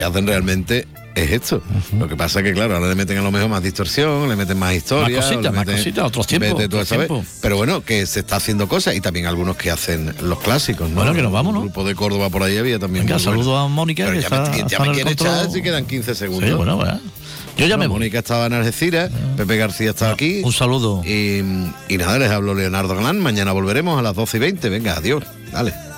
hacen realmente es esto. Lo que pasa es que, claro, ahora le meten a lo mejor más distorsión, le meten más historia, más cositas, otros tiempos. Pero bueno, que se está haciendo cosas y también algunos que hacen los clásicos, ¿no? Bueno, que nos vamos, ¿no? El grupo de Córdoba por ahí había también. Venga, saludo a Mónica. Pero que ya me quiere echar si quedan 15 segundos. Sí, bueno. Yo ya me voy. Mónica estaba en Algeciras, Pepe García está aquí. Un saludo. Y nada, les hablo Leonardo Galán. Mañana volveremos a las 12:20. Venga, adiós. Dale.